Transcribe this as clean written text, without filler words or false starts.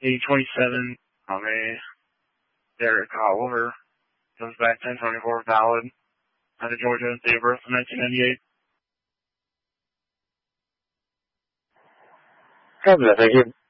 8027 on a Derek Oliver. Comes back 1024 valid. Out of Georgia, date of birth 1998. Copy that, thank you.